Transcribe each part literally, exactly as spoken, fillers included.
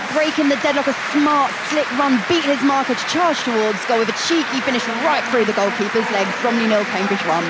White breaking the deadlock, a smart, slick run, beat his marker to charge towards goal with a cheeky finish right through the goalkeeper's legs. Bromley nil, Cambridge one.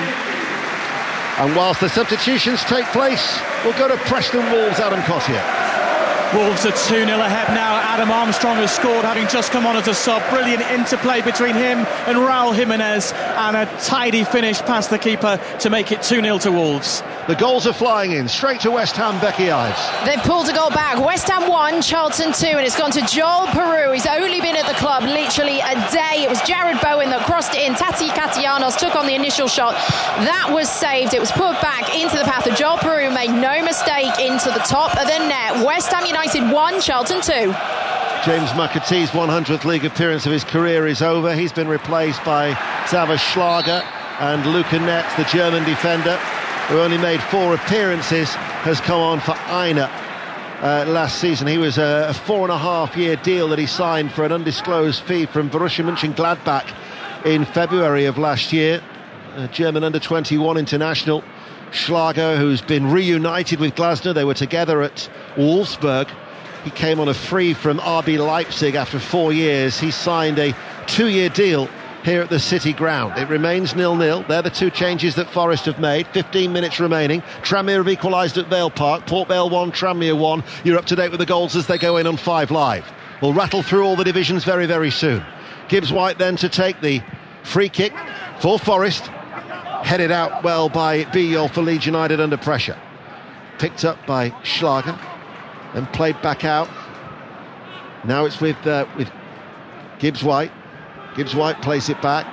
And whilst the substitutions take place, we'll go to Preston Wolves, Adam Cottier. Wolves are two nil ahead now. Adam Armstrong has scored, having just come on as a sub. Brilliant interplay between him and Raul Jimenez, and a tidy finish past the keeper to make it two nil to Wolves. The goals are flying in, straight to West Ham, Becky Ives. They've pulled a goal back. West Ham one, Charlton two, and it's gone to Joel Peru. He's only been at the club literally a day. It was Jared Bowen that crossed it in. Tati Castellanos took on the initial shot. That was saved. It was put back into the path of Joel Peru. Made no mistake into the top of the net. West Ham United one, Charlton two. James McAtee's one hundredth league appearance of his career is over. He's been replaced by Xaver Schlager, and Luca Netz, the German defender, who only made four appearances, has come on for Aina uh, last season. He was a, a four and a half year deal that he signed for an undisclosed fee from Borussia Mönchengladbach in February of last year. A German under twenty-one international. Schlager, who's been reunited with Glasner, they were together at Wolfsburg. He came on a free from R B Leipzig after four years. He signed a two-year deal here at the City Ground. It remains nil nil. They're the two changes that Forest have made. fifteen minutes remaining. Tranmere have equalised at Vale Park. Port Vale one, Tranmere one. You're up to date with the goals as they go in on Five Live. We'll rattle through all the divisions very, very soon. Gibbs White then to take the free kick for Forest. Headed out well by Biol for Leeds United under pressure. Picked up by Schlager and played back out. Now it's with uh, with Gibbs White. Gibbs White plays it back.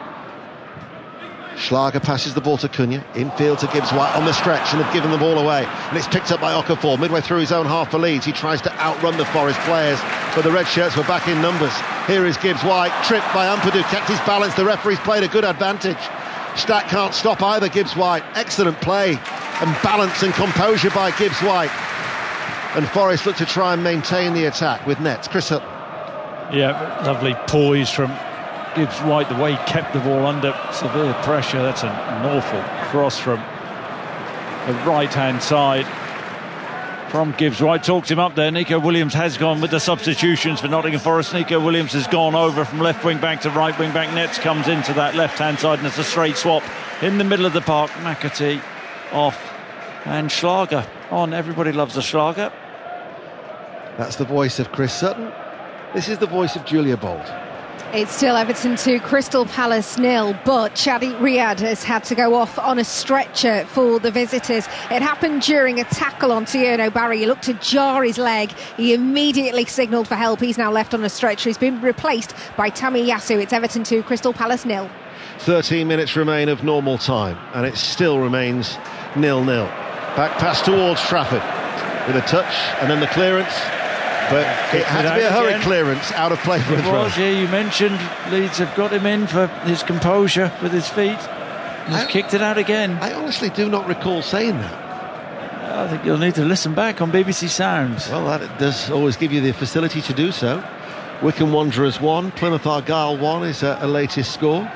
Schlager passes the ball to Cunha. Infield to Gibbs White on the stretch, and have given the ball away. And it's picked up by Okafor midway through his own half for Leeds. He tries to outrun the Forest players, but the red shirts were back in numbers. Here is Gibbs White, tripped by Ampadu, kept his balance. The referee's played a good advantage. Stack can't stop either. Gibbs White, excellent play and balance and composure by Gibbs White. And Forest look to try and maintain the attack with Nets. Chris Hutton. Yeah, lovely poise from Gibbs White, the way he kept the ball under severe pressure. That's an awful cross from the right hand side from Gibbs White. Talked him up there. Nico Williams has gone with the substitutions for Nottingham Forest. Nico Williams has gone over from left wing back to right wing back. Nets comes into that left hand side, and it's a straight swap in the middle of the park. McAtee off and Schlager on. Everybody loves a Schlager. That's the voice of Chris Sutton. This is the voice of Julia Bold. It's still Everton two, Crystal Palace nil, but Chadi Riyad has had to go off on a stretcher for the visitors. It happened during a tackle on Tierno Barry. He looked to jar his leg. He immediately signalled for help. He's now left on a stretcher. He's been replaced by Tammy Yasu. It's Everton two, Crystal Palace nil. thirteen minutes remain of normal time, and it still remains nil nil. Back pass towards Trafford with a touch and then the clearance. But it had to be a hurried again. Clearance out of play for a throw. Yeah, you mentioned Leeds have got him in for his composure with his feet. He's I, kicked it out again. I honestly do not recall saying that. I think you'll need to listen back on B B C Sounds. Well, that does always give you the facility to do so. Wycombe Wanderers one, Plymouth Argyle one is a, a latest score.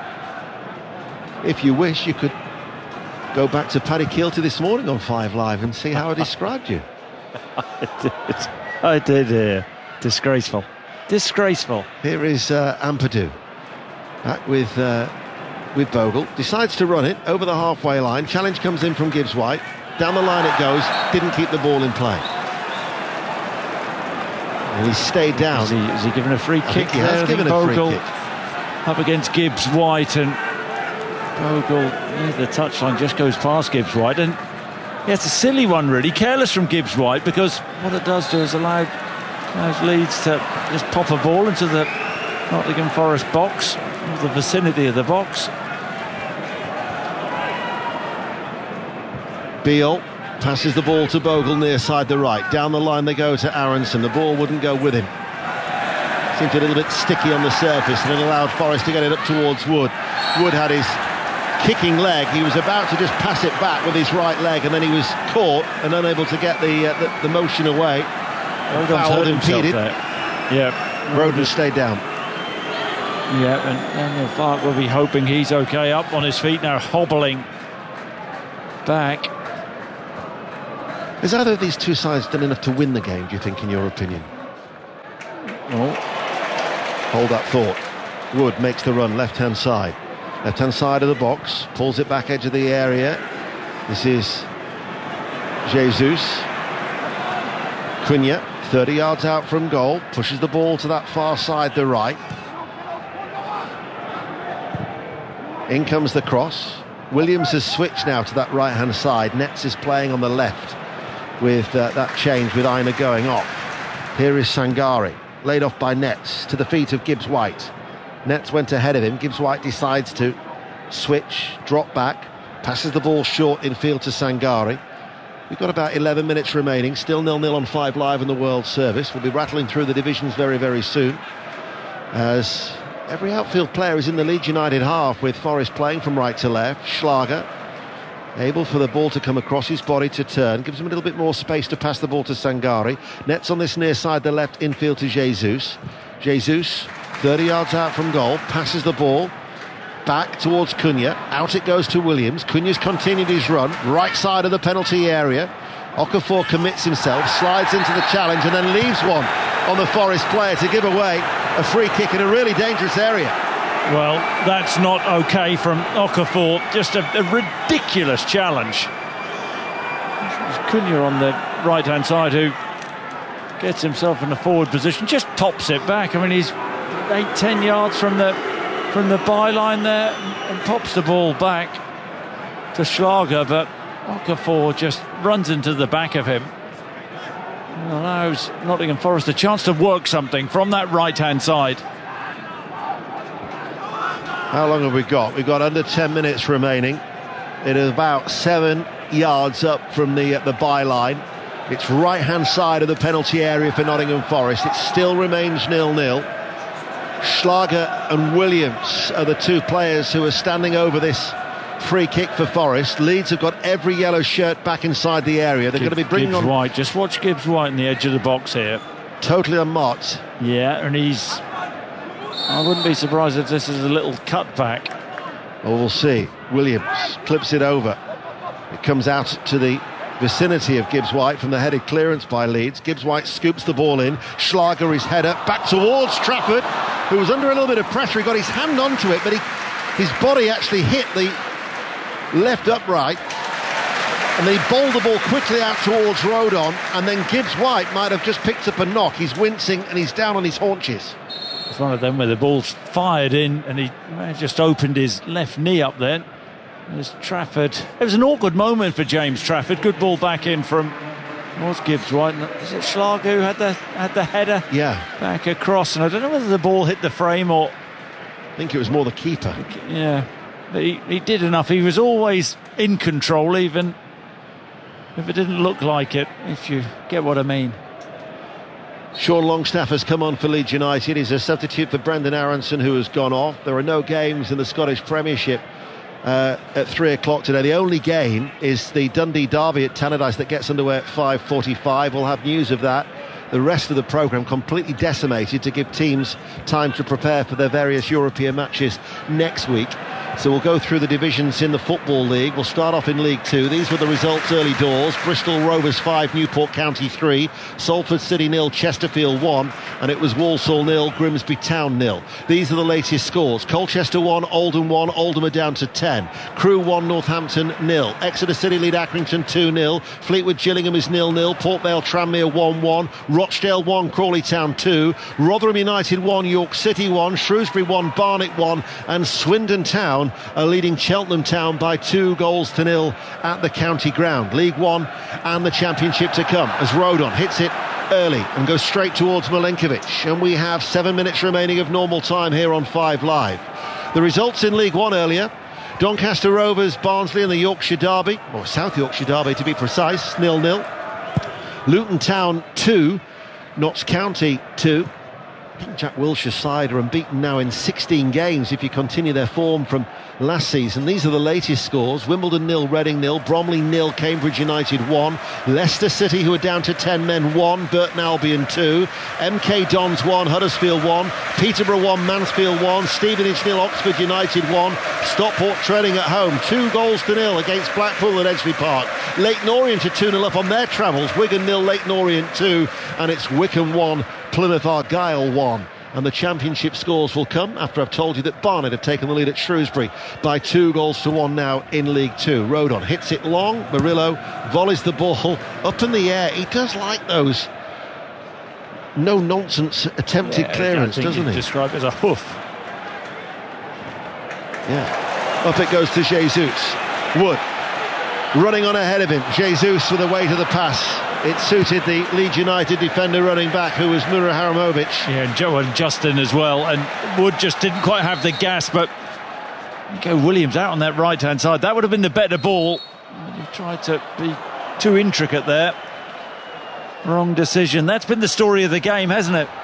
If you wish, you could go back to Paddy Keelty this morning on Five Live and see how I described you. I did hear. Disgraceful. Disgraceful. Here is uh, Ampadu. Back with uh, with Bogle. Decides to run it over the halfway line. Challenge comes in from Gibbs White. Down the line it goes. Didn't keep the ball in play. And he stayed down. Is he, is he given a free I kick? Think he has there? given a Bogle free kick. Up against Gibbs White, and Bogle, yeah, the touchline just goes past Gibbs White. And yeah, it's a silly one, really. Careless from Gibbs White, because what it does do is allow those Leeds to just pop a ball into the Nottingham Forest box, or the vicinity of the box. Beale passes the ball to Bogle near side the right. Down the line they go to Aronson. The ball wouldn't go with him. Seemed a little bit sticky on the surface, and it allowed Forest to get it up towards Wood. Wood had his kicking leg. He was about to just pass it back with his right leg, and then he was caught and unable to get the uh, the, the motion away. Foul impeded. Yeah, Roden stayed down. Yeah, and Daniel Farke will be hoping he's okay, up on his feet now, hobbling back. Has either of these two sides done enough to win the game, do you think, in your opinion? Oh. Hold that thought. Wood makes the run, left-hand side. Left-hand side of the box, pulls it back edge of the area. This is Jesus. Cunha, thirty yards out from goal, pushes the ball to that far side, the right. In comes the cross. Williams has switched now to that right-hand side. Nets is playing on the left with uh, that change with Aina going off. Here is Sangare, laid off by Nets to the feet of Gibbs-White. Nets went ahead of him. Gibbs-White decides to switch, drop back, passes the ball short in field to Sangare. We've got about eleven minutes remaining, still nil nil on five live in the World Service. We'll be rattling through the divisions very, very soon, as every outfield player is in the Leeds United half, with Forest playing from right to left. Schlager able for the ball to come across his body to turn, gives him a little bit more space to pass the ball to Sangare. Nets on this near side, the left infield to Jesus. Jesus, thirty yards out from goal, passes the ball back towards Cunha. Out it goes to Williams. Cunha's continued his run, right side of the penalty area. Okafor commits himself, slides into the challenge and then leaves one on the Forest player to give away a free kick in a really dangerous area. Well, that's not okay from Okafor. Just a, a ridiculous challenge. It's Cunha on the right-hand side who gets himself in a forward position, just tops it back. I mean, he's eight, ten yards from the from the byline there and pops the ball back to Schlager, but Okafor just runs into the back of him and allows Nottingham Forest a chance to work something from that right-hand side. How long have we got? We've got under ten minutes remaining. It is about seven yards up from the uh, the byline. It's right-hand side of the penalty area for Nottingham Forest. It still remains nil nil. Schlager and Williams are the two players who are standing over this free kick for Forest. Leeds have got every yellow shirt back inside the area. They're Gibbs, going to be bringing Gibbs on... White. Just watch Gibbs-White in the edge of the box here. Totally unmarked. Yeah, and he's... I wouldn't be surprised if this is a little cutback. Well, we'll see. Williams clips it over. It comes out to the vicinity of Gibbs-White from the headed clearance by Leeds. Gibbs-White scoops the ball in. Schlager, his header, back towards Trafford, who was under a little bit of pressure. He got his hand onto it, but he, his body actually hit the left upright, and then he bowled the ball quickly out towards Rodon, and then Gibbs-White might have just picked up a knock. He's wincing and he's down on his haunches. It's one of them where the ball's fired in and he may have just opened his left knee up then. There's Trafford. It was an awkward moment for James Trafford. Good ball back in from... was Gibbs-White? Is it Schlager who had the, had the header? Yeah. Back across, and I don't know whether the ball hit the frame or... I think it was more the keeper. Yeah. But he, he did enough. He was always in control, even if it didn't look like it, if you get what I mean. Sean Longstaff has come on for Leeds United. He's a substitute for Brendan Aronson, who has gone off. There are no games in the Scottish Premiership uh, at three o'clock today. The only game is the Dundee Derby at Tannadice that gets underway at five forty-five. We'll have news of that. The rest of the programme completely decimated to give teams time to prepare for their various European matches next week. So we'll go through the divisions in the Football League. We'll start off in League Two. These were the results early doors. Bristol Rovers five, Newport County three, Salford City nil, Chesterfield one, and it was Walsall nil, Grimsby Town nil. These are the latest scores. Colchester one, Oldham one, Oldham are down to ten. Crewe one, Northampton nil. Exeter City lead Accrington two nil. Fleetwood Gillingham is nil nil. Port Vale Tranmere one one. Rochdale one, Crawley Town two. Rotherham United one, York City one. Shrewsbury one, Barnet one, and Swindon Town are leading Cheltenham Town by two goals to nil at the county ground. League One and the Championship to come, as Rodon hits it early and goes straight towards Milenkovic, and we have seven minutes remaining of normal time here on Five Live. The results in League One earlier: Doncaster Rovers, Barnsley in the Yorkshire Derby, or South Yorkshire Derby to be precise, nil nil. Luton Town two, Notts County two. Jack Wilshire's side are unbeaten now in sixteen games if you continue their form from last season. These are the latest scores: Wimbledon nil, Reading nil, Bromley nil, Cambridge United one, Leicester City, who are down to ten men, one, Burton Albion two, M K Dons one, Huddersfield one, Peterborough one, Mansfield one, Stevenage nil, Oxford United one, Stockport trailing at home two goals to nil against Blackpool at Edgeley Park. Leyton Orient are two nil up on their travels, Wigan nil, Leyton Orient two, and it's Wycombe one, Plymouth Argyle one. And the championship scores will come after I've told you that Barnet have taken the lead at Shrewsbury by two goals to one now in League Two. Rodon hits it long, Murillo volleys the ball up in the air. He does like those no-nonsense attempted yeah, clearance, doesn't he? Describe it as a hoof. Yeah. Up it goes to Jesus. Wood running on ahead of him. Jesus with the weight of the pass. It suited the Leeds United defender running back, who was Mura Haramovic. Yeah, and Joe and Justin as well. And Wood just didn't quite have the gas, but you go Williams out on that right-hand side. That would have been the better ball. He tried to be too intricate there. Wrong decision. That's been the story of the game, hasn't it?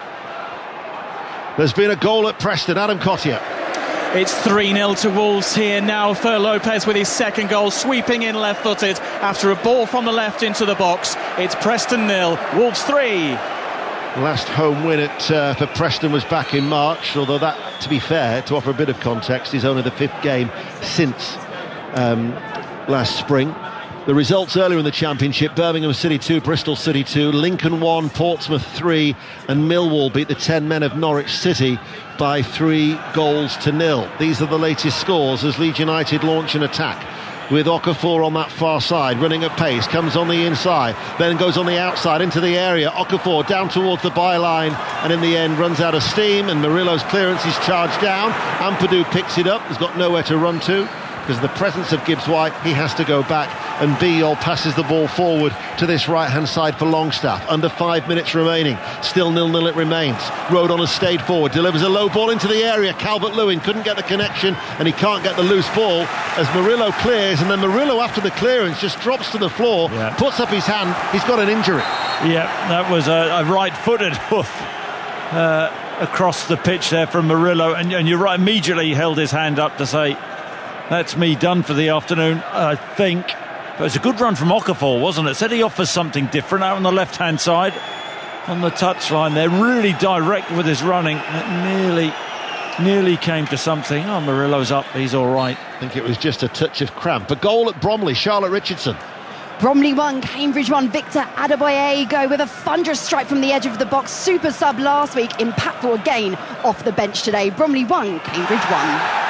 There's been a goal at Preston. Adam Cottier. It's three nil to Wolves here now. Fer Lopez with his second goal, sweeping in left-footed after a ball from the left into the box. It's Preston nil, Wolves three. Last home win at, uh, for Preston was back in March, although that, to be fair, to offer a bit of context, is only the fifth game since um, last spring. The results earlier in the Championship: Birmingham City two, Bristol City two, Lincoln one, Portsmouth three, and Millwall beat the ten men of Norwich City by three goals to nil. These are the latest scores as Leeds United launch an attack, with Okafor on that far side, running at pace, comes on the inside, then goes on the outside into the area. Okafor down towards the byline, and in the end runs out of steam, and Murillo's clearance is charged down. Ampadu picks it up, has got nowhere to run to. Because of the presence of Gibbs White, he has to go back, and Biol passes the ball forward to this right-hand side for Longstaff. Under five minutes remaining, still nil-nil it remains. Rodon has stayed forward, delivers a low ball into the area. Calvert-Lewin couldn't get the connection, and he can't get the loose ball as Murillo clears, and then Murillo, after the clearance, just drops to the floor, yeah. puts up his hand. He's got an injury. Yeah, that was a, a right-footed hoof uh, across the pitch there from Murillo, and, and you're right, immediately he held his hand up to say, that's me done for the afternoon, I think. But it's a good run from Okafor, wasn't it? Said he offers something different out on the left-hand side, on the touchline there, really direct with his running. It nearly, nearly came to something. Oh, Murillo's up, he's all right. I think it was just a touch of cramp. A goal at Bromley, Charlotte Richardson. Bromley one, Cambridge one. Victor Adeboye go with a thunderous strike from the edge of the box. Super sub last week, impactful again off the bench today. Bromley one, Cambridge one.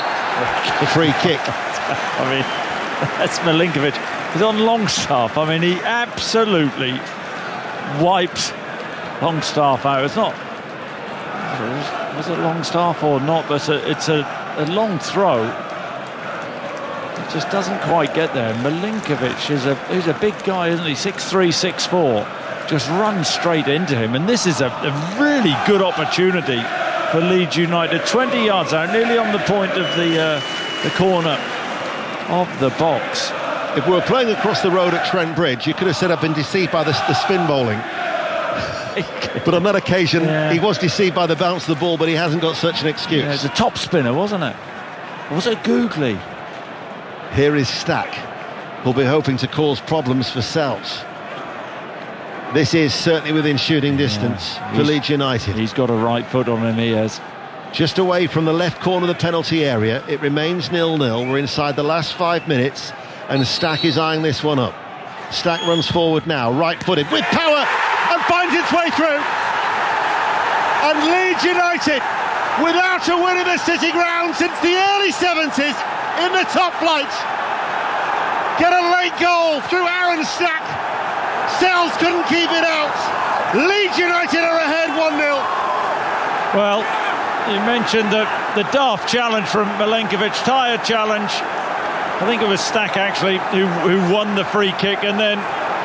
The free kick. I mean, that's Milinkovic. He's on Longstaff. I mean, he absolutely wipes Longstaff out. It's not. Was it Longstaff or not? But it's a, it's a, a long throw. It just doesn't quite get there. Milinkovic is a he's a big guy, isn't he? six three, six four. Just runs straight into him, and this is a, a really good opportunity for Leeds United. twenty yards out, nearly on the point of the uh, the corner of the box. If we were playing across the road at Trent Bridge, you could have said I've been deceived by the, the spin bowling. But on that occasion, yeah. he was deceived by the bounce of the ball, but he hasn't got such an excuse. Yeah, it's a top spinner, wasn't it? Or was it Googly? Here is Stack, who'll be hoping to cause problems for Sells. This is certainly within shooting distance yeah, for Leeds United. He's got a right foot on him, he has. Just away from the left corner of the penalty area, it remains nil-nil. We're inside the last five minutes, and Stack is eyeing this one up. Stack runs forward now, right-footed, with power, and finds its way through. And Leeds United, without a win in the City Ground since the early seventies, in the top flight, get a late goal through Aaron Stack. Sells couldn't keep it out. Leeds United are ahead one nil. Well, you mentioned the, the daft challenge from Milinkovic, tired challenge. I think it was Stack actually who, who won the free kick, and then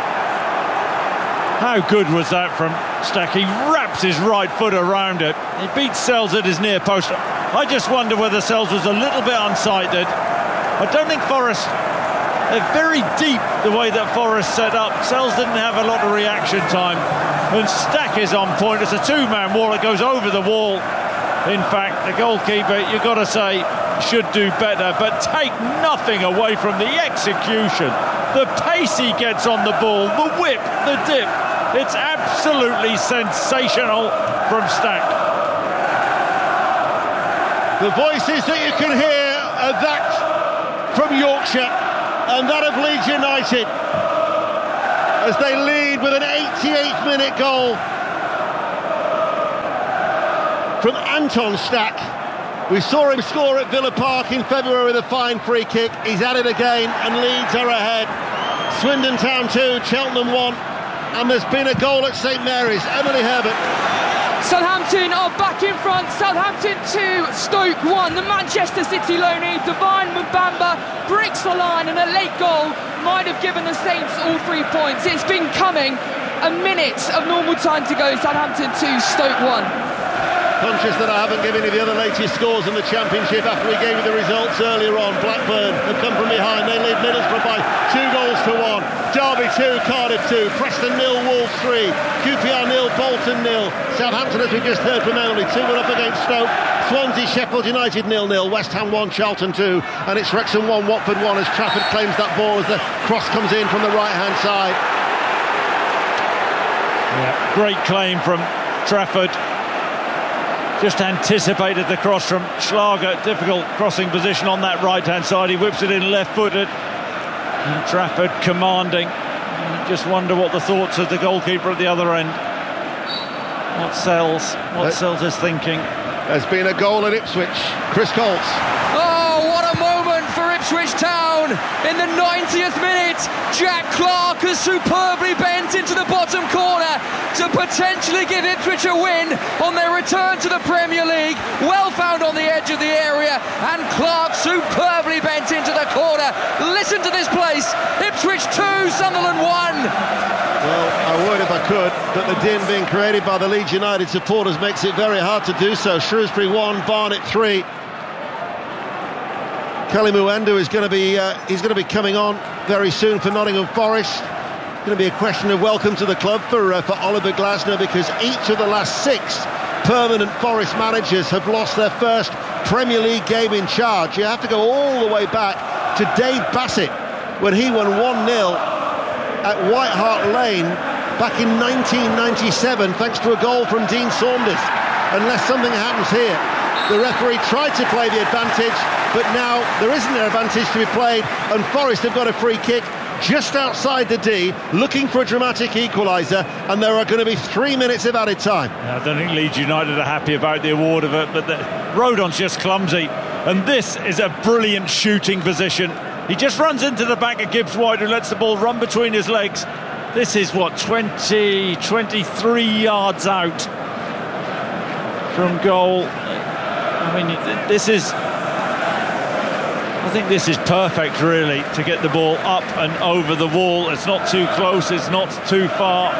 how good was that from Stack? He wraps his right foot around it. He beats Sells at his near post. I just wonder whether Sells was a little bit unsighted. I don't think Forest, they're very deep the way that Forest set up. Sells didn't have a lot of reaction time, and Stack is on point. It's a two-man wall. It goes over the wall. In fact, the goalkeeper, you've got to say, should do better, but take nothing away from the execution, the pace he gets on the ball, the whip, the dip. It's absolutely sensational from Stack. The voices that you can hear are that from Yorkshire and that of Leeds United as they lead with an eighty-eighth minute goal from Anton Stack. We saw him score at Villa Park in February with a fine free kick. He's at it again, and Leeds are ahead. Swindon Town two, Cheltenham one, and there's been a goal at St Mary's. Emily Herbert. Southampton are back in front. Southampton two, Stoke one. The Manchester City loanee Divine Mbamba breaks the line, and a late goal might have given the Saints all three points. It's been coming. A minute of normal time to go. Southampton two, Stoke one. Conscious that I haven't given you the other latest scores in the Championship after we gave you the results earlier on. Blackburn have come from behind. They lead Middlesbrough by two goals to one. Derby two, Cardiff two, Preston nil, Wolves three, Q P R nil, Bolton nil. Southampton, as we just heard from Emily, two one up against Stoke. Swansea, Sheffield United nil nil, West Ham one, Charlton two, and it's Wrexham one, Watford one as Trafford claims that ball as the cross comes in from the right-hand side. Yeah, great claim from Trafford. Just anticipated the cross from Schlager. Difficult crossing position on that right-hand side. He whips it in left-footed. And Trafford commanding. You just wonder what the thoughts of the goalkeeper at the other end. What Sells, what Sells is thinking. There's been a goal at Ipswich. Chris Coles. Oh, what a moment for Ipswich Town in the ninetieth minute. Jack Clark has superbly bent into the bottom corner to potentially give Ipswich a win on their return to the Premier League. Well found on the edge of the area, and Clark superbly bent into the corner. Listen to this place. Ipswich two, Sunderland one. Well, I would if I could, but the din being created by the Leeds United supporters makes it very hard to do so. Shrewsbury one, Barnet three. Kelly Mwenda is going to be uh, he's going to be coming on very soon for Nottingham Forest. It's going to be a question of welcome to the club for uh, for Oliver Glasner, because each of the last six permanent Forest managers have lost their first Premier League game in charge. You have to go all the way back to Dave Bassett when he won one nil at White Hart Lane back in nineteen ninety-seven, thanks to a goal from Dean Saunders. Unless something happens here, the referee tried to play the advantage, but now there isn't an advantage to be played, and Forest have got a free kick just outside the D, looking for a dramatic equaliser, and there are going to be three minutes of added time. I don't think Leeds United are happy about the award of it, but the Rodon's just clumsy, and this is a brilliant shooting position. He just runs into the back of Gibbs White, who lets the ball run between his legs. This is what, twenty, twenty-three yards out from goal. I mean, this is, I think this is perfect, really, to get the ball up and over the wall. It's not too close, it's not too far.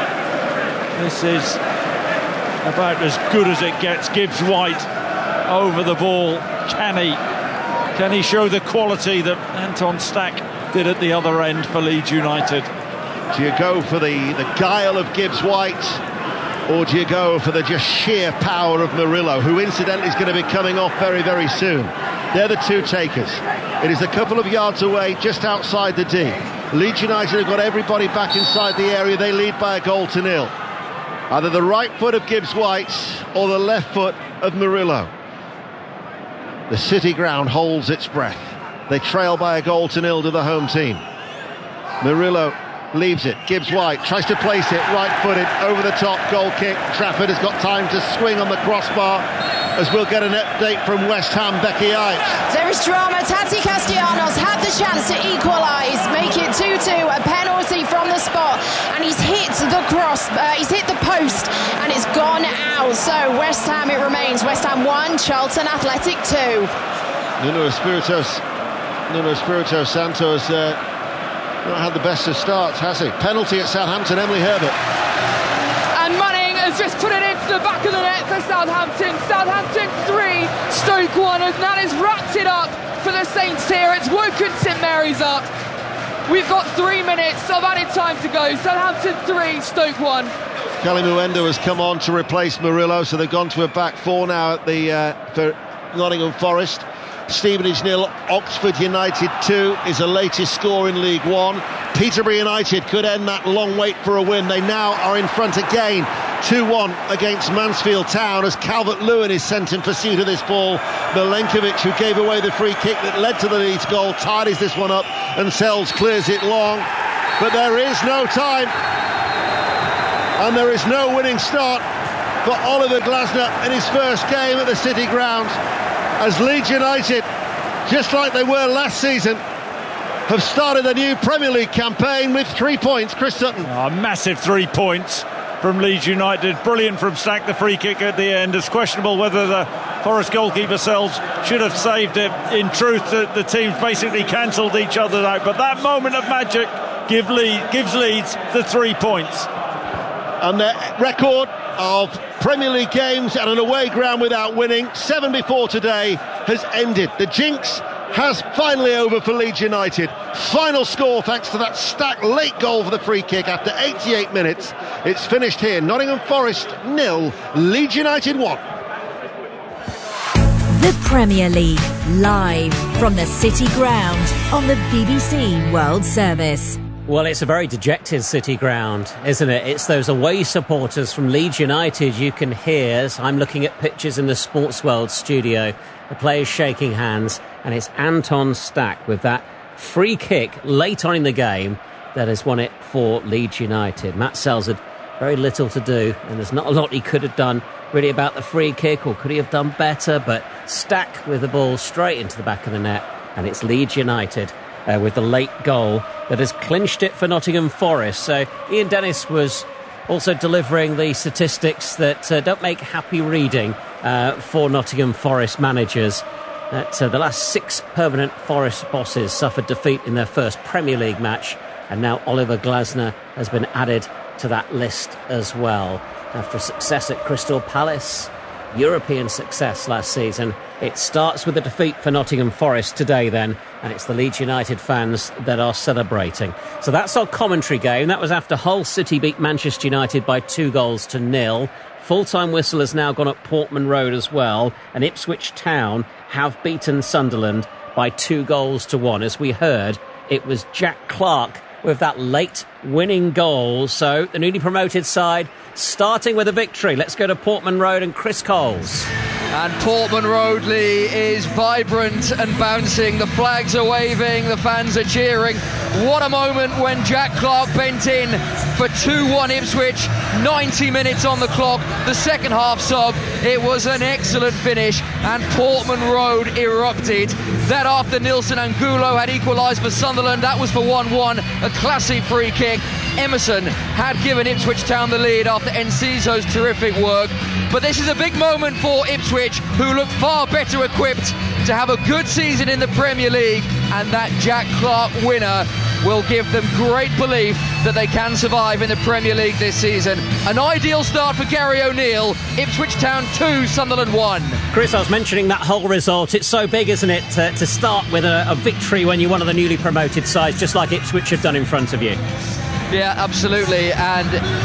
This is about as good as it gets. Gibbs White over the ball. Can he, can he show the quality that Anton Stack did at the other end for Leeds United? Do you go for the, the guile of Gibbs White, or do you go for the just sheer power of Murillo, who incidentally is going to be coming off very, very soon? They're the two takers. It is a couple of yards away, just outside the D. Leeds United have got everybody back inside the area. They lead by a goal to nil. Either the right foot of Gibbs White or the left foot of Murillo. The City ground holds its breath. They trail by a goal to nil to the home team. Murillo leaves it. Gibbs White tries to place it right-footed over the top. Goal kick. Trafford has got time to swing on the crossbar, as we'll get an update from West Ham, Becky Ives. There is drama. Tati Castellanos had the chance to equalise, make it two two, a penalty from the spot, and he's hit the cross, uh, he's hit the post, and it's gone out. So West Ham it remains. West Ham one, Charlton Athletic two. Nuno Espirito, Nuno Espirito Santos uh, not had the best of starts, has he? Penalty at Southampton, Emily Herbert. And Manning has just put it into the back of the net for Southampton. Southampton three, Stoke one, and that has wrapped it up for the Saints here. It's woken St Mary's up. We've got three minutes of added time to go. Southampton three, Stoke one. Kelly Mwenda has come on to replace Murillo, so they've gone to a back four now at the uh, for Nottingham Forest. Stevenage nil, Oxford United two is the latest score in League One. Peterborough United could end that long wait for a win. They now are in front again, two one against Mansfield Town, as Calvert-Lewin is sent in pursuit of this ball. Milenkovic, who gave away the free kick that led to the Leeds goal, tidies this one up, and Sells clears it long. But there is no time, and there is no winning start for Oliver Glasner in his first game at the City Ground, as Leeds United, just like they were last season, have started a new Premier League campaign with three points. Chris Sutton. Oh, massive three points from Leeds United. Brilliant from Stack, the free kick at the end. It's questionable whether the Forest goalkeeper selves should have saved it. In truth, the, the teams basically cancelled each other out. But that moment of magic give Leeds, gives Leeds the three points. And their record of Premier League games at an away ground without winning, seven before today, has ended. The jinx has finally over for Leeds United. Final score thanks to that Stack late goal for the free kick after eighty-eight minutes. It's finished here. Nottingham Forest nil, Leeds United one. The Premier League, live from the City Ground on the B B C World Service. Well, it's a very dejected City Ground, isn't it? It's those away supporters from Leeds United you can hear. As I'm looking at pictures in the Sports World studio, the players shaking hands, and it's Anton Stack with that free kick late on in the game that has won it for Leeds United. Matt Sells had very little to do, and there's not a lot he could have done really about the free kick, or could he have done better? But Stack with the ball straight into the back of the net, and it's Leeds United Uh, with the late goal that has clinched it for Nottingham Forest. So Ian Dennis was also delivering the statistics that uh, don't make happy reading uh, for Nottingham Forest managers. That uh, the last six permanent Forest bosses suffered defeat in their first Premier League match, and now Oliver Glasner has been added to that list as well. After success at Crystal Palace, European success last season, it starts with a defeat for Nottingham Forest today then, and it's the Leeds United fans that are celebrating. So that's our commentary game. That was after Hull City beat Manchester United by two goals to nil. Full-time whistle has now gone at Portman Road as well, and Ipswich Town have beaten Sunderland by two goals to one. As we heard, it was Jack Clarke with that late winning goal. So the newly promoted side starting with a victory. Let's go to Portman Road and Chris Coles. And Portman Road, Lee, is vibrant and bouncing. The flags are waving, the fans are cheering. What a moment when Jack Clarke bent in for two one Ipswich. ninety minutes on the clock, the second half sub. It was an excellent finish, and Portman Road erupted. That after Nilsson Angulo had equalised for Sunderland, that was for one one. A classy free kick. Emerson had given Ipswich Town the lead after Enciso's terrific work. But this is a big moment for Ipswich, who look far better equipped to have a good season in the Premier League, and that Jack Clarke winner will give them great belief that they can survive in the Premier League this season. An ideal start for Gary O'Neill. Ipswich Town two, Sunderland one. Chris, I was mentioning that whole result. It's so big, isn't it, to, to start with a, a victory when you're one of the newly promoted sides, just like Ipswich have done in front of you. Yeah, absolutely. And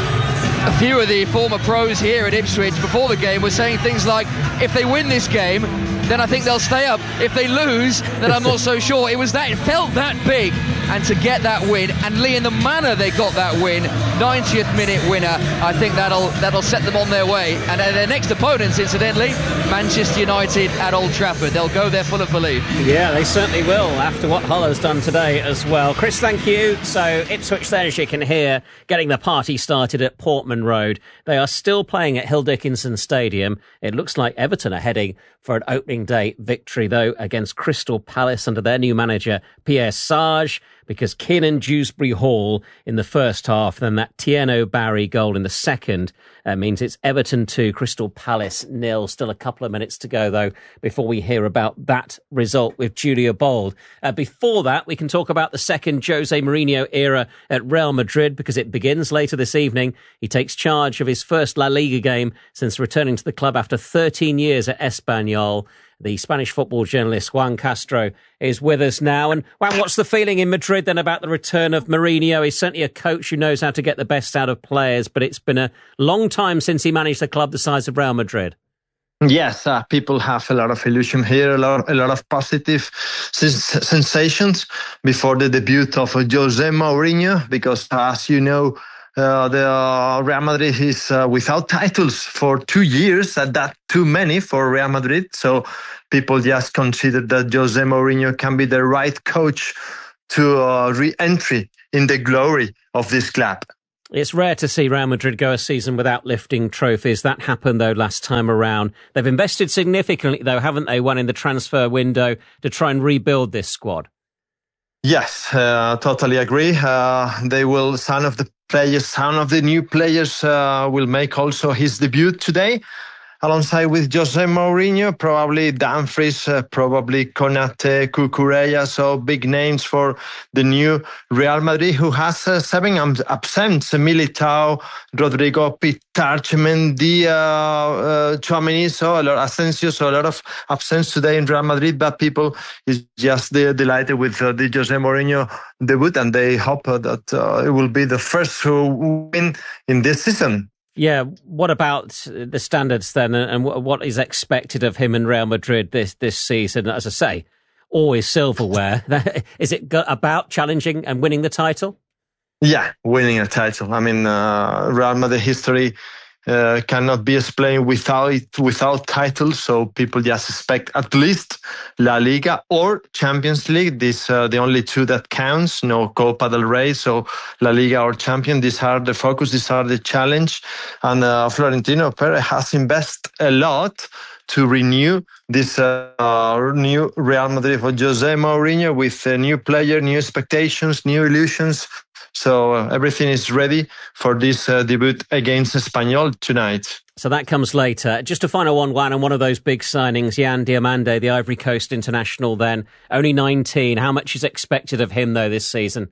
a few of the former pros here at Ipswich before the game were saying things like, if they win this game, then I think they'll stay up. If they lose, then I'm not so sure. It was that, it felt that big. And to get that win, and Lee, in the manner they got that win, ninetieth minute winner, I think that'll that'll set them on their way. And uh, their next opponents, incidentally, Manchester United at Old Trafford. They'll go there full of belief. Yeah, they certainly will, after what Hull has done today as well. Chris, thank you. So Ipswich there, as you can hear, getting the party started at Portman Road. They are still playing at Hill Dickinson Stadium. It looks like Everton are heading for an opening day victory, though, against Crystal Palace under their new manager, Pierre Sage, because Kiernan Dewsbury Hall in the first half, then that Tieno Barry goal in the second uh, means it's Everton two, Crystal Palace nil. Still a couple of minutes to go, though, before we hear about that result with Julia Bold. Uh, before that, we can talk about the second Jose Mourinho era at Real Madrid, because it begins later this evening. He takes charge of his first La Liga game since returning to the club after thirteen years at Espanyol. The Spanish football journalist Juan Castro is with us now. And Juan, what's the feeling in Madrid then about the return of Mourinho? He's certainly a coach who knows how to get the best out of players, but it's been a long time since he managed a club the size of Real Madrid. Yes, uh, people have a lot of illusion here, a lot, a lot of positive sens- sensations before the debut of uh, Jose Mourinho, because uh, as you know, Uh, the uh, Real Madrid is uh, without titles for two years, and that too many for Real Madrid. So people just consider that Jose Mourinho can be the right coach to uh, re-entry in the glory of this club. It's rare to see Real Madrid go a season without lifting trophies. That happened, though, last time around. They've invested significantly, though, haven't they, one in the transfer window to try and rebuild this squad? Yes, uh, totally agree. Uh, they will, some of the players, some of the new players uh, will make also his debut today, alongside with Jose Mourinho, probably Dumfries, uh, probably Konate, Cucurella, so big names for the new Real Madrid, who has uh, seven um, absents: Militao, Rodrigo, Pitarch, Mendy, uh, uh, Tchouaméni, so a lot, Asensio, so a lot of absence today in Real Madrid, but people is just uh, delighted with uh, the Jose Mourinho debut, and they hope uh, that uh, it will be the first win in this season. Yeah, what about the standards then, and what is expected of him in Real Madrid this, this season? As I say, always silverware. Is it about challenging and winning the title? Yeah, winning a title. I mean, uh, Real Madrid history uh, cannot be explained without without titles. So people just expect at least La Liga or Champions League. These are the only two that counts. No Copa del Rey. So La Liga or Champions. These are the focus. These are the challenge. And uh, Florentino Perez has invested a lot to renew this uh, new Real Madrid for Jose Mourinho with a new player, new expectations, new illusions. So uh, everything is ready for this uh, debut against Espanyol tonight. So that comes later. Just a final one, Juan, and one of those big signings, Yan Diomande, the Ivory Coast international then, only nineteen. How much is expected of him, though, this season?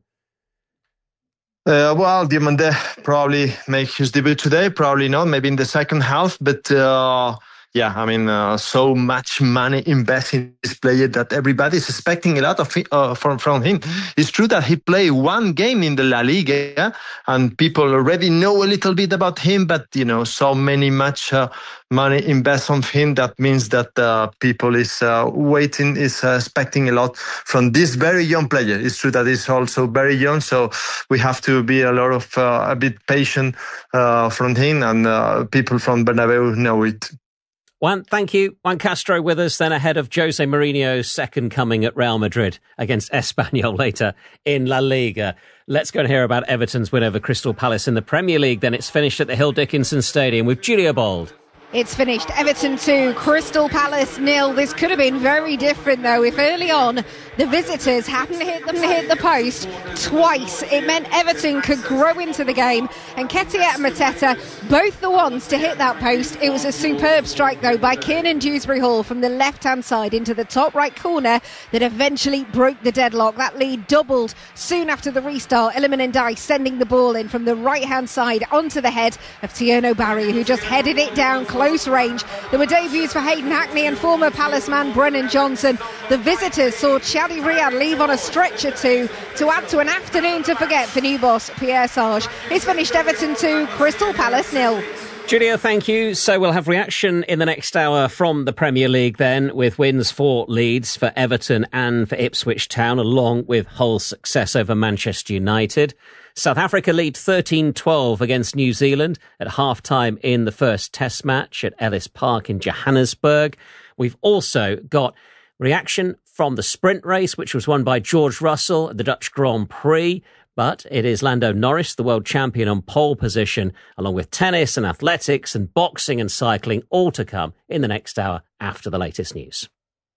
Uh, well, Diomande probably make his debut today, probably not, maybe in the second half, but... Uh, Yeah, I mean, uh, so much money invested in this player that everybody is expecting a lot of uh, from, from him. It's true that he played one game in the La Liga and people already know a little bit about him, but, you know, so many much uh, money invested on him. That means that uh, people is uh, waiting, is uh, expecting a lot from this very young player. It's true that he's also very young, so we have to be a lot of, uh, a bit patient uh, from him, and uh, people from Bernabeu know it. Juan, thank you. Juan Castro with us then ahead of Jose Mourinho's second coming at Real Madrid against Espanyol later in La Liga. Let's go and hear about Everton's win over Crystal Palace in the Premier League. Then it's finished at the Hill Dickinson Stadium with Julia Bold. It's finished. Everton two, Crystal Palace nil. This could have been very different, though, if early on the visitors hadn't hit them hit the post twice. It meant Everton could grow into the game, and Ketia and Mateta, both the ones to hit that post. It was a superb strike, though, by Kiernan Dewsbury-Hall from the left-hand side into the top right corner that eventually broke the deadlock. That lead doubled soon after the restart. Iliman Ndiaye sending the ball in from the right-hand side onto the head of Thierno Barry, who just headed it down close Close range. There were debuts for Hayden Hackney and former Palace man Brennan Johnson. The visitors saw Chadi Riyad leave on a stretcher too to add to an afternoon to forget for new boss Pierre Sarge. It's finished Everton two, Crystal Palace nil. Julia, thank you. So we'll have reaction in the next hour from the Premier League then, with wins for Leeds, for Everton and for Ipswich Town, along with Hull's success over Manchester United. South Africa lead thirteen twelve against New Zealand at half-time in the first Test match at Ellis Park in Johannesburg. We've also got reaction from the sprint race, which was won by George Russell at the Dutch Grand Prix. But it is Lando Norris, the world champion, on pole position, along with tennis and athletics and boxing and cycling, all to come in the next hour after the latest news.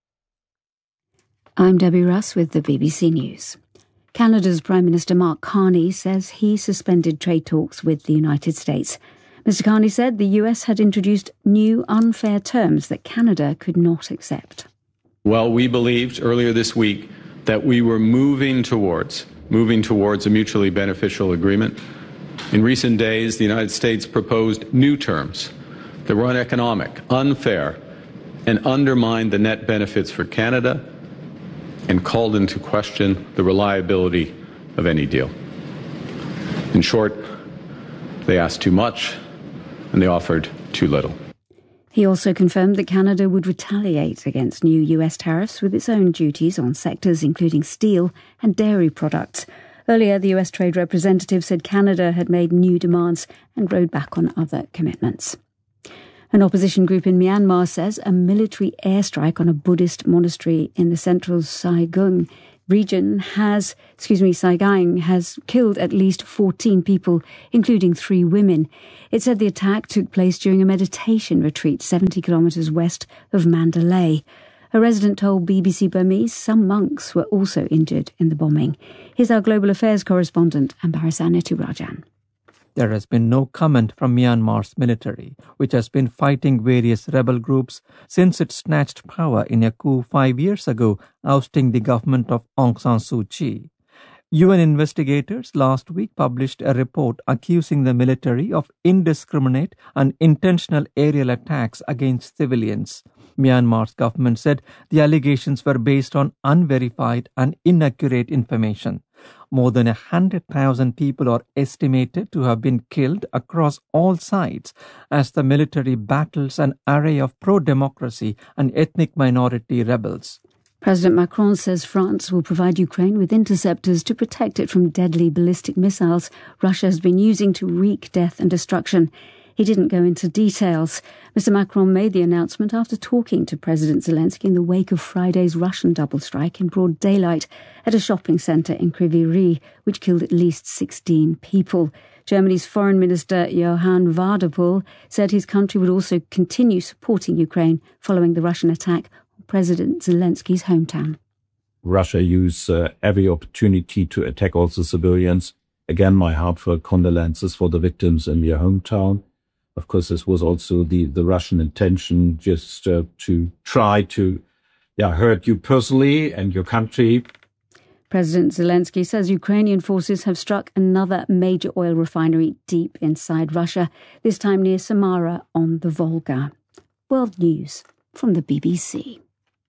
I'm Debbie Russ with the B B C News. Canada's Prime Minister Mark Carney says he suspended trade talks with the United States. Mister Carney said the U S had introduced new unfair terms that Canada could not accept. Well, we believed earlier this week that we were moving towards, moving towards a mutually beneficial agreement. In recent days, the United States proposed new terms that were uneconomic, unfair, and undermined the net benefits for Canada, and called into question the reliability of any deal. In short, they asked too much and they offered too little. He also confirmed that Canada would retaliate against new U S tariffs with its own duties on sectors including steel and dairy products. Earlier, the U S Trade Representative said Canada had made new demands and rode back on other commitments. An opposition group in Myanmar says a military airstrike on a Buddhist monastery in the central Saigon region has, excuse me, Saigon has killed at least fourteen people, including three women. It said the attack took place during a meditation retreat seventy kilometres west of Mandalay. A resident told B B C Burmese some monks were also injured in the bombing. Here's our global affairs correspondent, Ambarasa Neturajan. There has been no comment from Myanmar's military, which has been fighting various rebel groups since it snatched power in a coup five years ago, ousting the government of Aung San Suu Kyi. U N investigators last week published a report accusing the military of indiscriminate and intentional aerial attacks against civilians. Myanmar's government said the allegations were based on unverified and inaccurate information. More than one hundred thousand people are estimated to have been killed across all sides as the military battles an array of pro-democracy and ethnic minority rebels. President Macron says France will provide Ukraine with interceptors to protect it from deadly ballistic missiles Russia has been using to wreak death and destruction. He didn't go into details. Mister Macron made the announcement after talking to President Zelensky in the wake of Friday's Russian double strike in broad daylight at a shopping centre in Kryvyi Rih, which killed at least sixteen people. Germany's Foreign Minister Johann Wadephul said his country would also continue supporting Ukraine following the Russian attack on President Zelensky's hometown. Russia used uh, every opportunity to attack also civilians. Again, my heartfelt condolences for the victims in your hometown. Of course, this was also the, the Russian intention, just uh, to try to yeah, hurt you personally and your country. President Zelensky says Ukrainian forces have struck another major oil refinery deep inside Russia, this time near Samara on the Volga. World News from the B B C.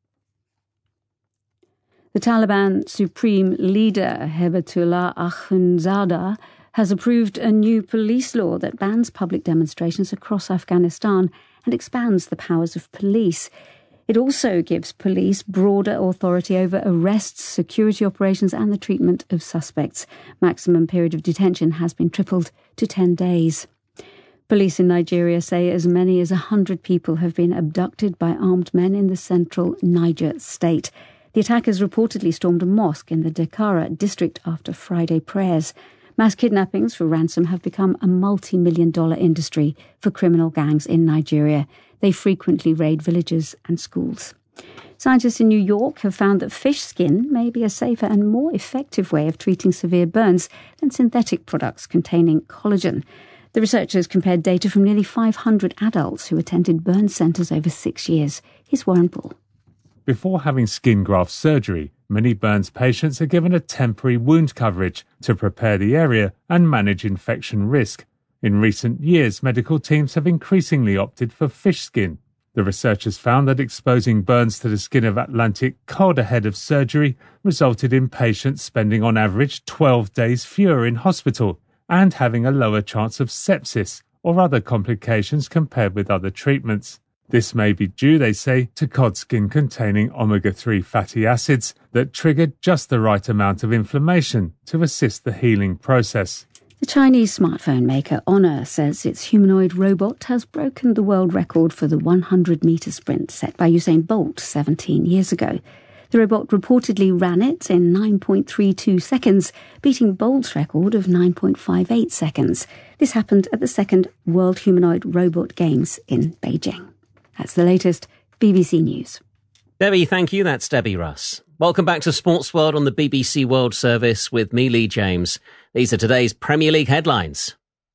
The Taliban Supreme Leader Hebatullah Akhundzada has approved a new police law that bans public demonstrations across Afghanistan and expands the powers of police. It also gives police broader authority over arrests, security operations and the treatment of suspects. Maximum period of detention has been tripled to ten days. Police in Nigeria say as many as one hundred people have been abducted by armed men in the central Niger state. The attackers reportedly stormed a mosque in the Dakara district after Friday prayers. Mass kidnappings for ransom have become a multi-million dollar industry for criminal gangs in Nigeria. They frequently raid villages and schools. Scientists in New York have found that fish skin may be a safer and more effective way of treating severe burns than synthetic products containing collagen. The researchers compared data from nearly five hundred adults who attended burn centres over six years. Here's Warren Bull. Before having skin graft surgery, many burns patients are given a temporary wound coverage to prepare the area and manage infection risk. In recent years, medical teams have increasingly opted for fish skin. The researchers found that exposing burns to the skin of Atlantic cod ahead of surgery resulted in patients spending on average twelve days fewer in hospital and having a lower chance of sepsis or other complications compared with other treatments. This may be due, they say, to cod skin containing omega three fatty acids that triggered just the right amount of inflammation to assist the healing process. The Chinese smartphone maker Honor says its humanoid robot has broken the world record for the hundred metre sprint set by Usain Bolt seventeen years ago. The robot reportedly ran it in nine point three two seconds, beating Bolt's record of nine point five eight seconds. This happened at the second World Humanoid Robot Games in Beijing. That's the latest B B C News. Debbie, thank you. That's Debbie Russ. Welcome back to Sports World on the B B C World Service with me, Lee James. These are today's Premier League headlines.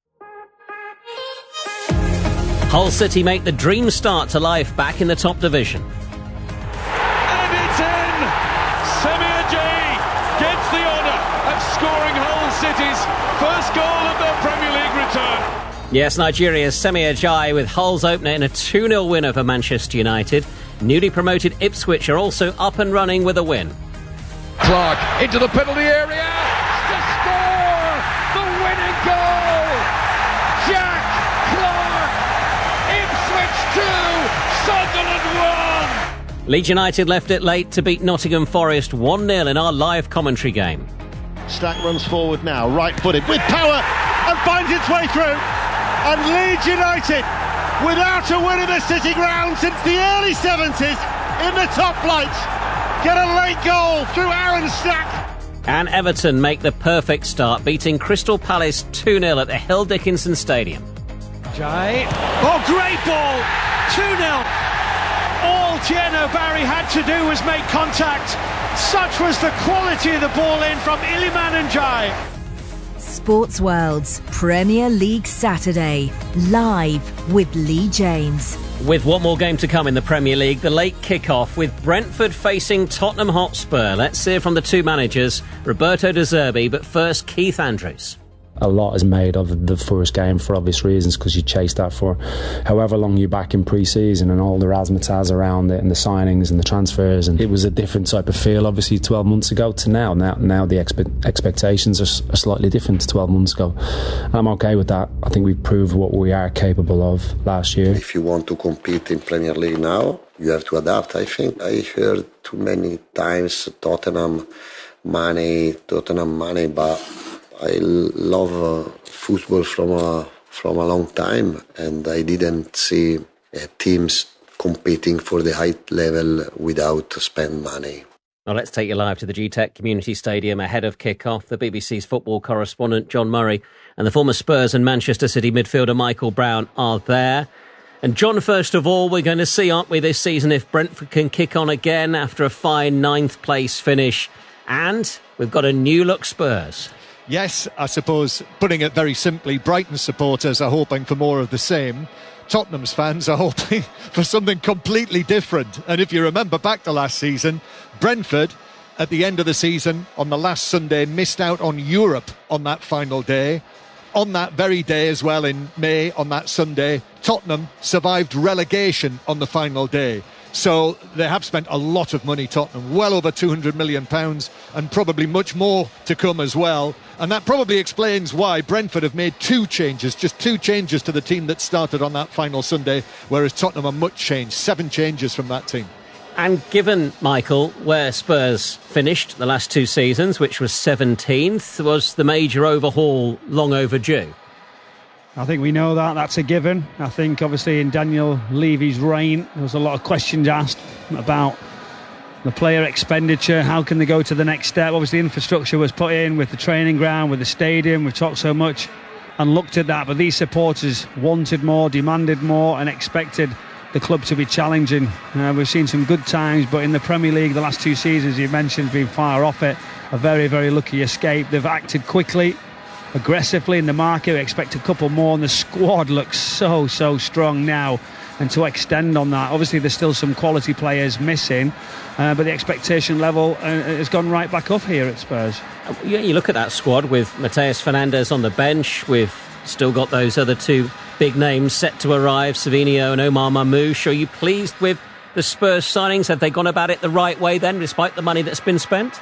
Hull City make the dream start to life back in the top division. And it's in! Semi Ajayi gets the honour of scoring Hull City's first goal of their Premier League return. Yes, Nigeria's Semi Ajayi with Hull's opener in a two nil win over Manchester United. Newly promoted Ipswich are also up and running with a win. Clark into the penalty area to score the winning goal. Jack Clark, Ipswich two, Sunderland one. Leeds United left it late to beat Nottingham Forest one nil in our live commentary game. Stack runs forward now, right-footed with power and finds its way through. And Leeds United, without a win in the City Ground since the early seventies, in the top flight, get a late goal through Aaron Stack. And Everton make the perfect start, beating Crystal Palace two nil at the Hill Dickinson Stadium. Jai. Oh, great ball! two nil. All Tierno Barry had to do was make contact. Such was the quality of the ball in from Iliman Ndiaye. Sports World's Premier League Saturday, live with Lee James. With one more game to come in the Premier League, the late kick-off with Brentford facing Tottenham Hotspur. Let's hear from the two managers, Roberto De Zerbi, but first Keith Andrews. A lot is made of the first game for obvious reasons, because you chase that for however long you're back in pre-season and all the razzmatazz around it and the signings and the transfers, and it was a different type of feel obviously twelve months ago to now. Now, now the expe- expectations are, are slightly different to twelve months ago. I'm okay with that. I think we proved what we are capable of last year. If you want to compete in Premier League now, you have to adapt. I think I heard too many times Tottenham money, Tottenham money, but I love uh, football from a from a long time, and I didn't see uh, teams competing for the high level without spend money. Well, let's take you live to the G TEC Community Stadium ahead of kick-off. The B B C's football correspondent John Murray and the former Spurs and Manchester City midfielder Michael Brown are there. And John, first of all, we're going to see, aren't we, this season if Brentford can kick on again after a fine ninth place finish. And we've got a new-look Spurs. Yes, I suppose, putting it very simply, Brighton supporters are hoping for more of the same. Tottenham's fans are hoping for something completely different. And if you remember back to last season, Brentford, at the end of the season, on the last Sunday, missed out on Europe on that final day. On that very day as well, in May, on that Sunday, Tottenham survived relegation on the final day. So they have spent a lot of money, Tottenham, well over two hundred million pounds, and probably much more to come as well. And that probably explains why Brentford have made two changes, just two changes to the team that started on that final Sunday, whereas Tottenham are much changed, seven changes from that team. And given, Michael, where Spurs finished the last two seasons, which was seventeenth, was the major overhaul long overdue? I think we know that, that's a given. I think obviously in Daniel Levy's reign there was a lot of questions asked about the player expenditure, how can they go to the next step. Obviously infrastructure was put in with the training ground, with the stadium, we've talked so much and looked at that, but these supporters wanted more, demanded more and expected the club to be challenging. Uh, we've seen some good times, but in the Premier League the last two seasons you mentioned been far off it. A very very lucky escape. They've acted quickly, aggressively in the market. We expect a couple more, and the squad looks so so strong now, and to extend on that, obviously there's still some quality players missing, uh, but the expectation level uh, has gone right back up here at Spurs. Yeah, you look at that squad with Mateus Fernandes on the bench. We've still got those other two big names set to arrive, Savinho and Omar Mamouche. Are you pleased with the Spurs signings? Have they gone about it the right way then, despite the money that's been spent?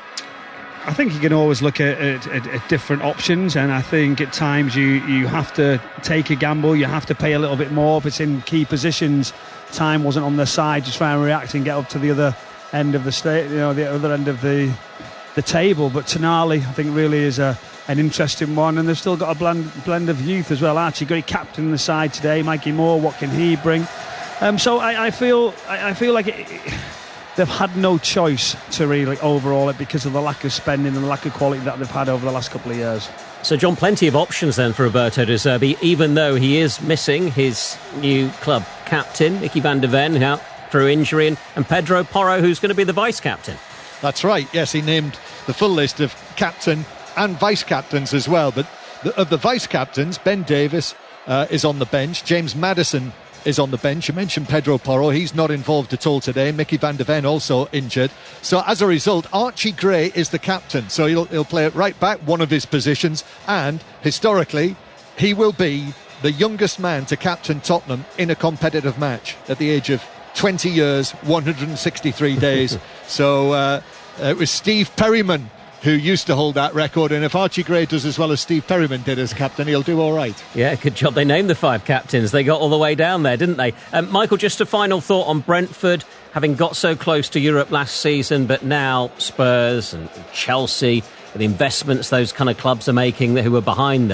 I think you can always look at, at, at different options, and I think at times you, you have to take a gamble, you have to pay a little bit more. If it's in key positions, time wasn't on their side to try and react and get up to the other end of the state, you know, the other end of the the table. But Tonali, I think, really is a an interesting one, and they've still got a blend blend of youth as well. Archie Gray captain the side today, Mikey Moore, what can he bring? Um, so I, I feel I, I feel like it, it, they've had no choice to really overhaul it because of the lack of spending and the lack of quality that they've had over the last couple of years. So, John, plenty of options then for Roberto De Zerbi, even though he is missing his new club captain, Mickey van der Ven, out through injury, and, and Pedro Porro, who's going to be the vice-captain. That's right, yes, he named the full list of captain and vice-captains as well. But the, of the vice-captains, Ben Davies uh, is on the bench, James Maddison is on the bench. You mentioned Pedro Porro, he's not involved at all today. Mickey van der Ven also injured. So as a result, Archie Gray is the captain. So he'll, he'll play it right back, one of his positions. And historically, he will be the youngest man to captain Tottenham in a competitive match at the age of twenty years, one hundred sixty-three days. So uh, it was Steve Perryman who used to hold that record, and if Archie Gray does as well as Steve Perryman did as captain, he'll do all right. Yeah, good job they named the five captains. They got all the way down there, didn't they? Um, Michael, just a final thought on Brentford, having got so close to Europe last season, but now Spurs and Chelsea, the investments those kind of clubs are making who are behind them.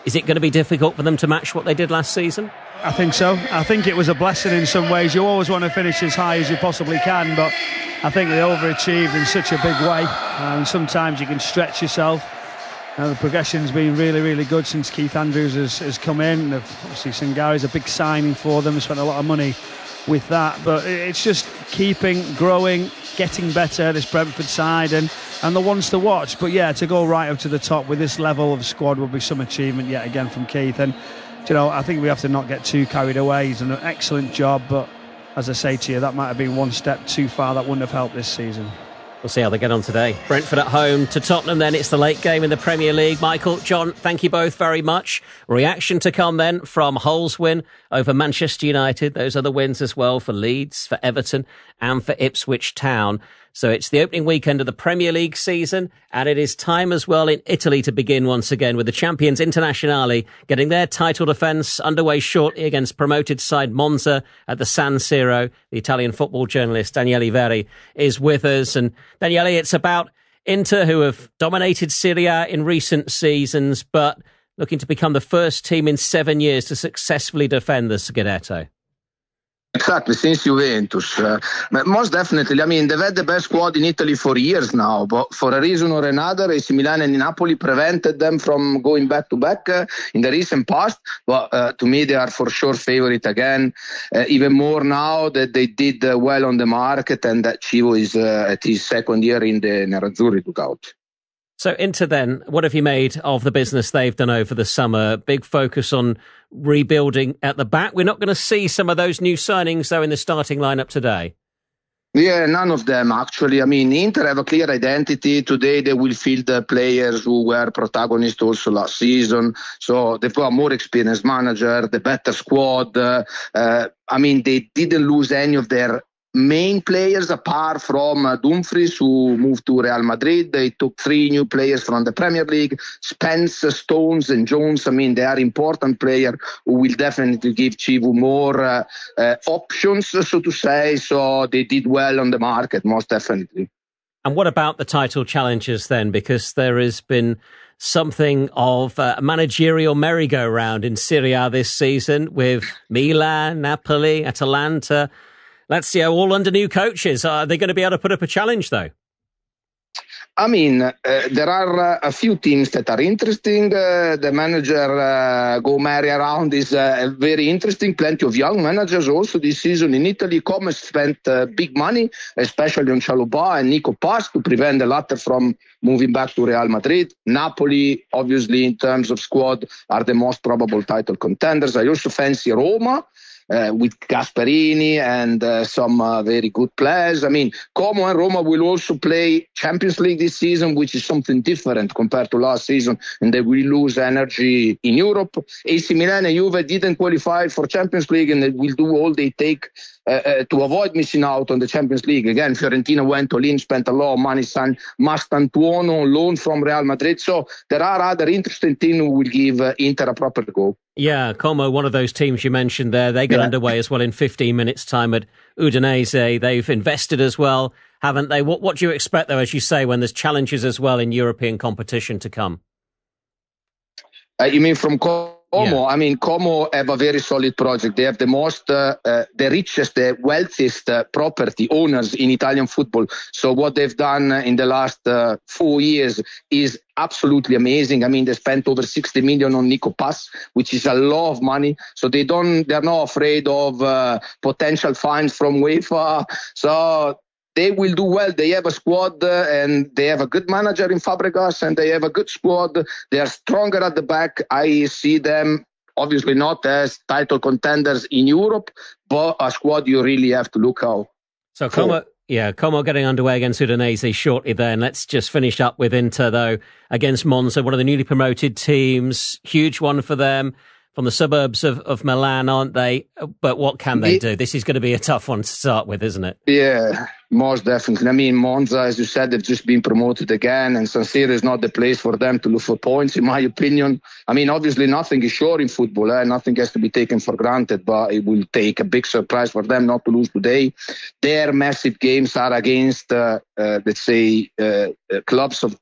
Is it going to be difficult for them to match what they did last season? I think so. I think it was a blessing in some ways. You always want to finish as high as you possibly can, but I think they overachieved in such a big way. And sometimes you can stretch yourself. Uh, the progression's been really, really good since Keith Andrews has, has come in. Obviously, Sangari's a big signing for them. They spent a lot of money with that, but it's just keeping, growing, getting better, this Brentford side, and, and the ones to watch. But yeah, to go right up to the top with this level of squad will be some achievement yet again from Keith. And you know, I think we have to not get too carried away. He's done an excellent job, but as I say to you, that might have been one step too far. That wouldn't have helped this season. We'll see how they get on today. Brentford at home to Tottenham, then it's the late game in the Premier League. Michael, John, thank you both very much. Reaction to come then from Hull's win over Manchester United. Those are the wins as well for Leeds, for Everton and for Ipswich Town. So it's the opening weekend of the Premier League season, and it is time as well in Italy to begin once again with the champions Internazionale getting their title defence underway shortly against promoted side Monza at the San Siro. The Italian football journalist Daniele Verri is with us. And Daniele, it's about Inter, who have dominated Serie A in recent seasons, but looking to become the first team in seven years to successfully defend the Scudetto. Exactly, since Juventus. Uh, most definitely, I mean, they've had the best squad in Italy for years now, but for a reason or another, A C Milan and Napoli prevented them from going back-to-back uh, in the recent past. But uh, to me, they are for sure favorite again, uh, even more now that they did uh, well on the market and that Chivo is uh, at his second year in the Nerazzurri dugout. So Inter then, what have you made of the business they've done over the summer? Big focus on rebuilding at the back. We're not going to see some of those new signings, though, in the starting lineup today. Yeah, none of them, actually. I mean, Inter have a clear identity. Today they will field the players who were protagonists also last season. So they've got a more experienced manager, the better squad. Uh, uh, I mean, they didn't lose any of their main players apart from uh, Dumfries, who moved to Real Madrid. They took three new players from the Premier League, Spence, Stones and Jones. I mean, they are important players who will definitely give Chivo more uh, uh, options, so to say. So they did well on the market, most definitely. And what about the title challenges then? Because there has been something of a managerial merry-go-round in Serie A this season with Milan, Napoli, Atalanta, Lazio, all under new coaches. Are they going to be able to put up a challenge, though? I mean, uh, there are uh, a few teams that are interesting. Uh, the manager uh, go merry around is uh, very interesting. Plenty of young managers also this season in Italy. Como spent uh, big money, especially on Chalobah and Nico Paz, to prevent the latter from moving back to Real Madrid. Napoli, obviously, in terms of squad, are the most probable title contenders. I also fancy Roma. Uh, with Gasperini and uh, some uh, very good players. I mean, Como and Roma will also play Champions League this season, which is something different compared to last season, and they will lose energy in Europe. A C Milan and Juve didn't qualify for Champions League, and they will do all they take uh, uh, to avoid missing out on the Champions League. Again, Fiorentina went all in, spent a lot of money, signed Mastantuono on loan from Real Madrid. So there are other interesting teams who will give uh, Inter a proper go. Yeah, Como, one of those teams you mentioned there, they get yeah. underway as well in fifteen minutes' time at Udinese. They've invested as well, haven't they? What, what do you expect, though, as you say, when there's challenges as well in European competition to come? Uh, you mean from Como? Yeah. I mean, Como have a very solid project. They have the most, uh, uh, the richest, the wealthiest uh, property owners in Italian football. So what they've done in the last uh, four years is absolutely amazing. I mean, they spent over sixty million on Nico Paz, which is a lot of money. So they don't, they're not afraid of uh, potential fines from UEFA. So they will do well. They have a squad uh, and they have a good manager in Fabregas and they have a good squad. They are stronger at the back. I see them obviously not as title contenders in Europe, but a squad you really have to look out. So Como, yeah, Como getting underway against Udinese shortly then. Let's just finish up with Inter, though, against Monza, one of the newly promoted teams. Huge one for them. From the suburbs of, of Milan, aren't they? But what can they do? This is going to be a tough one to start with, isn't it? Yeah, most definitely. I mean, Monza, as you said, they've just been promoted again, and San Siro is not the place for them to look for points, in my opinion. I mean, obviously, nothing is sure in football. Eh? Nothing has to be taken for granted, but it will take a big surprise for them not to lose today. Their massive games are against, uh, uh, let's say, uh, uh, clubs of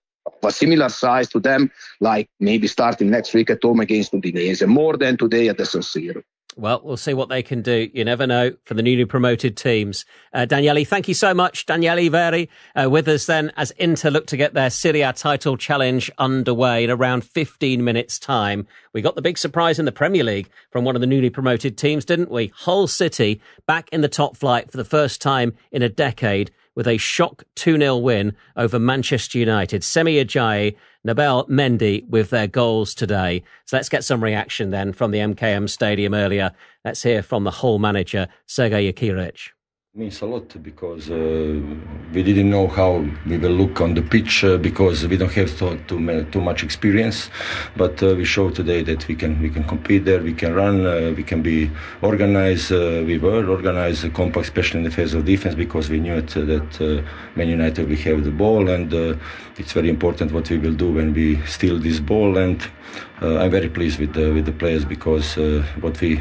a similar size to them, like maybe starting next week at home against Udinese, more than today at the San Siro. Well, we'll see what they can do. You never know for the newly promoted teams. Uh, Daniele, thank you so much. Daniele Veri uh, with us then as Inter look to get their Serie A title challenge underway in around fifteen minutes' time. We got the big surprise in the Premier League from one of the newly promoted teams, didn't we? Hull City back in the top flight for the first time in a decade with a shock two nil win over Manchester United. Semi Ajayi, Nabil Mendy with their goals today. So let's get some reaction then from the M K M Stadium earlier. Let's hear from the Hull manager, Sergej Jakirovic. It means a lot because uh, we didn't know how we will look on the pitch uh, because we don't have too, too, too much experience. But uh, we showed today that we can we can compete there, we can run, uh, we can be organized. Uh, we were organized, uh, compact, especially in the phase of defense, because we knew it, uh, that uh, Man United we have the ball, and uh, it's very important what we will do when we steal this ball. And uh, I'm very pleased with the with the players because uh, what we.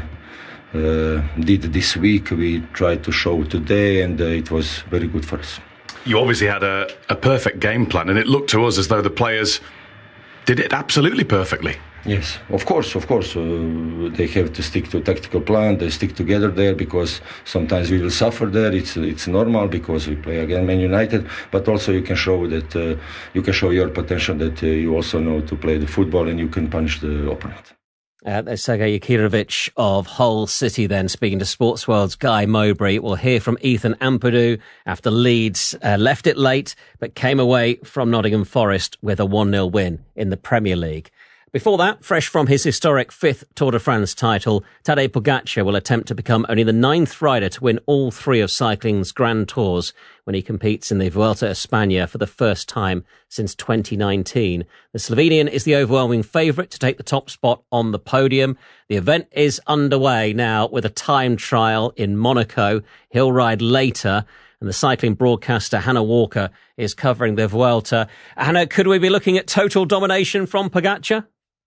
Uh, did this week, we tried to show today, and uh, it was very good for us. You obviously had a, a perfect game plan, and it looked to us as though the players did it absolutely perfectly. Yes, of course, of course. Uh, they have to stick to a tactical plan, they stick together there, because sometimes we will suffer there. It's it's normal because we play against Man United, but also you can show that uh, you can show your potential, that uh, you also know to play the football and you can punish the opponent. Uh, there's Sergej Jakirovic of Hull City then speaking to Sportsworld's Guy Mowbray. We'll hear from Ethan Ampadu after Leeds uh, left it late but came away from Nottingham Forest with a one nil win in the Premier League. Before that, fresh from his historic fifth Tour de France title, Tadej Pogacar will attempt to become only the ninth rider to win all three of cycling's Grand Tours when he competes in the Vuelta a España for the first time since twenty nineteen. The Slovenian is the overwhelming favourite to take the top spot on the podium. The event is underway now with a time trial in Monaco. He'll ride later. And the cycling broadcaster Hannah Walker is covering the Vuelta. Hannah, could we be looking at total domination from Pogacar?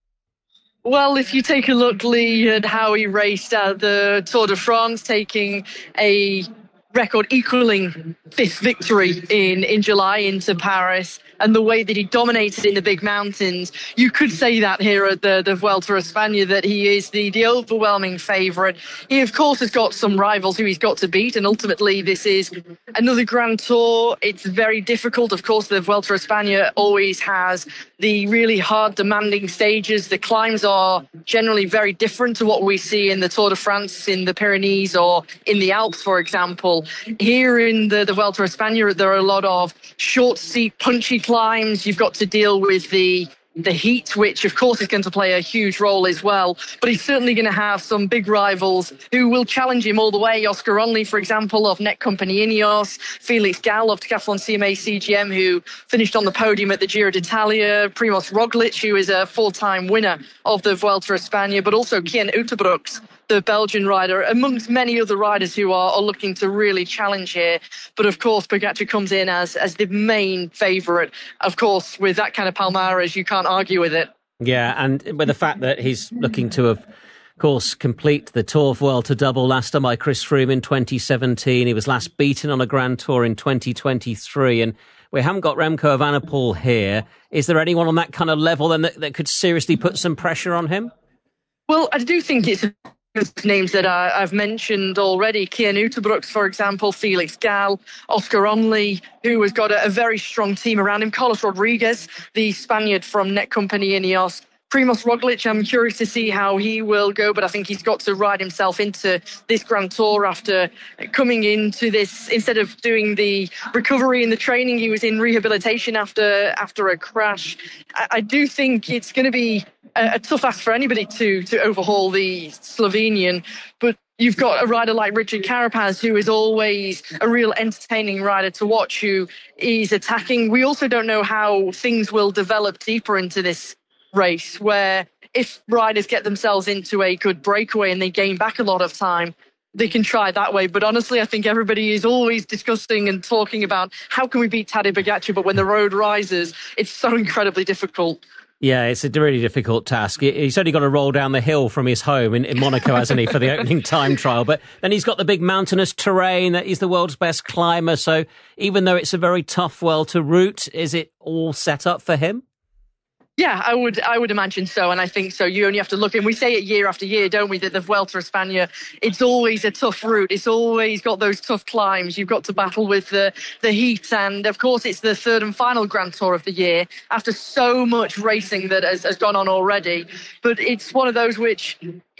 Well, if you take a look, Lee, at how he raced at the Tour de France, taking a record equaling fifth victory in, in July into Paris, and the way that he dominated in the big mountains, you could say that here at the, the Vuelta a España, that he is the, the overwhelming favourite. He, of course, has got some rivals who he's got to beat, and ultimately this is another Grand Tour. It's very difficult. Of course, the Vuelta a España always has the really hard, demanding stages. The climbs are generally very different to what we see in the Tour de France, in the Pyrenees, or in the Alps, for example. Here in the, the Vuelta a España, there are a lot of short, steep, punchy climbs. You've got to deal with the the heat, which of course is going to play a huge role as well. But he's certainly going to have some big rivals who will challenge him all the way. Oscar Onley, for example, of Netcompany Ineos, Felix Gal of Decathlon C M A C G M, who finished on the podium at the Giro d'Italia, Primoz Roglic, who is a four-time winner of the Vuelta a España, but also Kian Utebrooks, the Belgian rider, amongst many other riders who are, are looking to really challenge here. But of course, Pogacar comes in as, as the main favourite. Of course, with that kind of palmarès, you can't argue with it. Yeah, and with the fact that he's looking to have, of course, complete the Tour of Vuelta double, last done by Chris Froome in twenty seventeen. He was last beaten on a Grand Tour in twenty twenty-three, and we haven't got Remco Evenepoel here. Is there anyone on that kind of level then that, that could seriously put some pressure on him? Well, I do think it's names that I, I've mentioned already. Kian Utebrooks, for example, Felix Gal, Oscar Onley, who has got a, a very strong team around him, Carlos Rodriguez, the Spaniard from Netcompany Ineos, Primoz Roglic. I'm curious to see how he will go, but I think he's got to ride himself into this Grand Tour after coming into this. Instead of doing the recovery and the training, he was in rehabilitation after after a crash. I, I do think it's going to be a, a tough ask for anybody to to overhaul the Slovenian, but you've got a rider like Richard Carapaz, who is always a real entertaining rider to watch, who is attacking. We also don't know how things will develop deeper into this race, where if riders get themselves into a good breakaway and they gain back a lot of time, they can try that way. But honestly, I think everybody is always discussing and talking about how can we beat Tadej Pogacar, but when the road rises, it's so incredibly difficult. Yeah, it's a really difficult task. He's only got to roll down the hill from his home in, in Monaco, hasn't he, for the opening time trial. But then he's got the big mountainous terrain. That he's the world's best climber. So even though it's a very tough Vuelta route, is it all set up for him? Yeah, I would I would imagine so, and I think so. You only have to look, and we say it year after year, don't we, that the Vuelta a España, it's always a tough route. It's always got those tough climbs. You've got to battle with the, the heat, and of course it's the third and final Grand Tour of the year after so much racing that has, has gone on already. But it's one of those which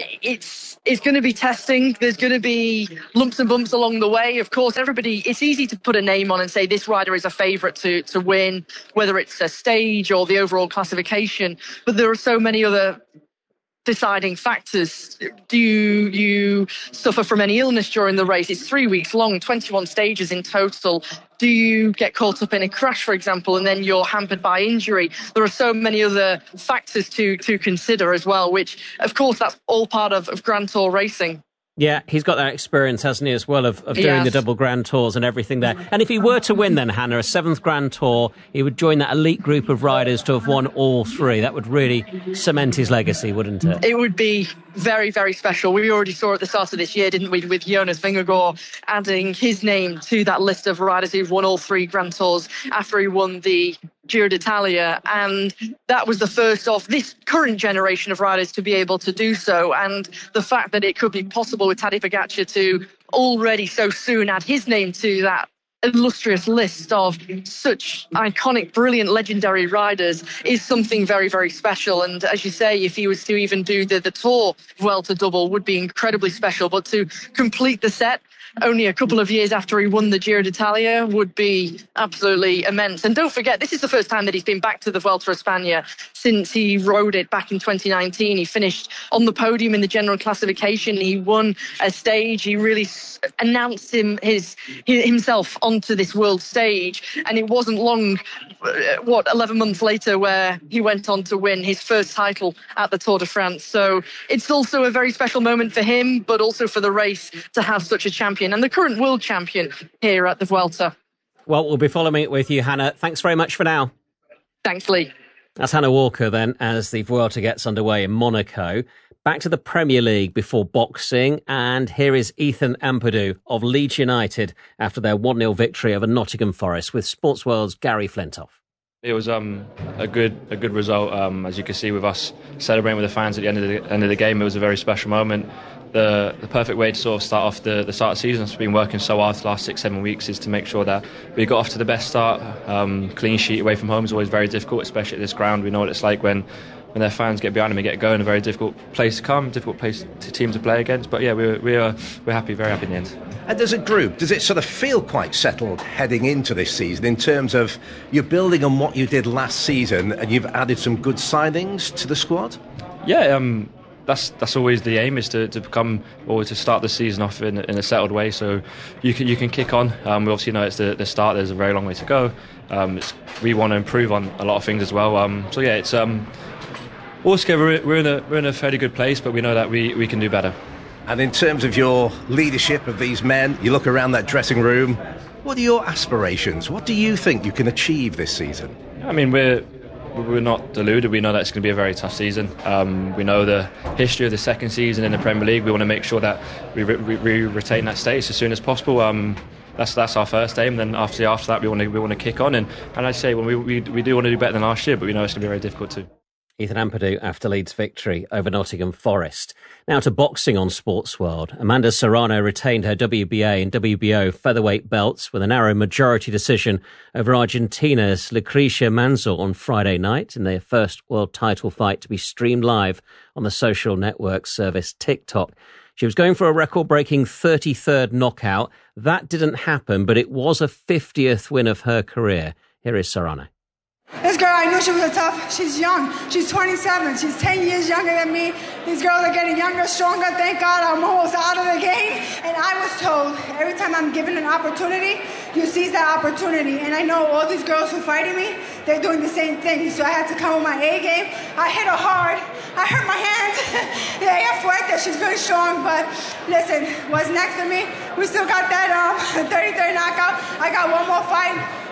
it's it's going to be testing. There's going to be lumps and bumps along the way. Of course, everybody, it's easy to put a name on and say this rider is a favourite to, to win, whether it's a stage or the overall classification. But there are so many other deciding factors. Do you, you suffer from any illness during the race? It's three weeks long, twenty-one stages in total. Do you get caught up in a crash, for example, and then you're hampered by injury? There are so many other factors to to consider as well, which, of course, that's all part of, of Grand Tour racing. Yeah, he's got that experience, hasn't he, as well, of, of doing Yes. the double Grand Tours and everything there. And if he were to win then, Hannah, a seventh Grand Tour, he would join that elite group of riders to have won all three. That would really cement his legacy, wouldn't it? It would be very, very special. We already saw at the start of this year, didn't we, with Jonas Vingegaard adding his name to that list of riders who've won all three Grand Tours after he won the Giro d'Italia, and that was the first of this current generation of riders to be able to do so. And the fact that it could be possible with Tadej Pogačar to already so soon add his name to that illustrious list of such iconic, brilliant, legendary riders is something very, very special. And as you say, if he was to even do the, the Tour Vuelta double, would be incredibly special. But to complete the set only a couple of years after he won the Giro d'Italia would be absolutely immense. And don't forget, this is the first time that he's been back to the Vuelta a España since he rode it back in twenty nineteen. He finished on the podium in the general classification. He won a stage. He really announced him his himself onto this world stage. And it wasn't long, what, eleven months later, where he went on to win his first title at the Tour de France. So it's also a very special moment for him, but also for the race to have such a champion and the current world champion here at the Vuelta. Well, we'll be following it with you, Hannah. Thanks very much for now. Thanks, Lee. That's Hannah Walker then, as the Vuelta gets underway in Monaco. Back to the Premier League before boxing, and here is Ethan Ampadu of Leeds United after their one nil victory over Nottingham Forest with Sports World's Gary Flintoff. It was um, a good a good result. Um, as you can see with us celebrating with the fans at the end of the end of the game, it was a very special moment. The, the perfect way to sort of start off the, the start of the season, we've been working so hard for the last six, seven weeks, is to make sure that we got off to the best start. Um, clean sheet away from home is always very difficult, especially at this ground. We know what it's like when, when their fans get behind them and get going. A very difficult place to come, difficult place to team to play against. But yeah, we're we're we're happy, very happy in the end. And as a group, does it sort of feel quite settled heading into this season in terms of you're building on what you did last season and you've added some good signings to the squad? Yeah, um, that's that's always the aim, is to, to become or to start the season off in, in a settled way, so you can you can kick on. Um, we obviously know it's the, the start. There's a very long way to go. Um, it's, we want to improve on a lot of things as well. Um, so yeah, it's um, altogether we're, we're in a we're in a fairly good place, but we know that we, we can do better. And in terms of your leadership of these men, you look around that dressing room. What are your aspirations? What do you think you can achieve this season? I mean, we're we're not deluded. We know that it's going to be a very tough season. Um, we know the history of the second season in the Premier League. We want to make sure that we, re- we retain that status as soon as possible. Um, that's that's our first aim. Then after after that, we want to we want to kick on. And and I say, well, we, we we do want to do better than last year, but we know it's going to be very difficult too. Ethan Ampadu after Leeds' victory over Nottingham Forest. Now to boxing on Sports World. Amanda Serrano retained her W B A and W B O featherweight belts with a narrow majority decision over Argentina's Lucrecia Manzor on Friday night in their first world title fight to be streamed live on the social network service TikTok. She was going for a record-breaking thirty-third knockout. That didn't happen, but it was a fiftieth win of her career. Here is Serrano. This girl, I knew she was tough. She's young. She's twenty-seven. She's ten years younger than me. These girls are getting younger, stronger. Thank God I'm almost out of the game. And I was told, every time I'm given an opportunity, you seize that opportunity. And I know all these girls who are fighting me, they're doing the same thing. So I had to come with my A game. I hit her hard. I hurt my hands. Yeah, ella fuerte. She's very strong. But listen, what's next for me? We still got that um, thirty-third knockout. I got one more fight.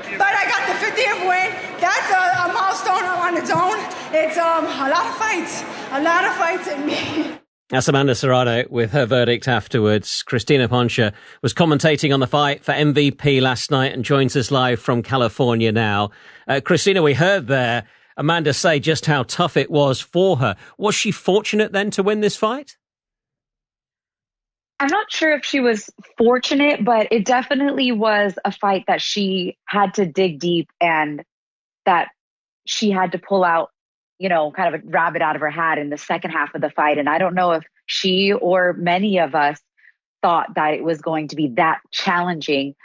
but I got the fiftieth win. That's a, a milestone on its own. It's um, a lot of fights, a lot of fights in me. That's Amanda Serrano with her verdict afterwards. Christina Poncher was commentating on the fight for M V P last night and joins us live from California now. Uh, Christina, we heard there Amanda say just how tough it was for her. Was she fortunate then to win this fight? I'm not sure if she was fortunate, but it definitely was a fight that she had to dig deep and that she had to pull out, you know, kind of a rabbit out of her hat in the second half of the fight. And I don't know if she or many of us thought that it was going to be that challenging